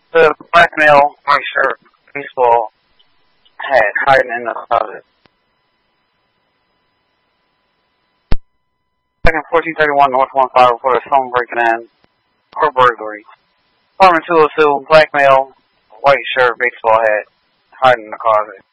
The black male, white shirt, baseball hat hiding in the closet. Second 1431 North 15 reported someone breaking in or burglary. Apartment 202, black male, white shirt, baseball hat hiding in the closet.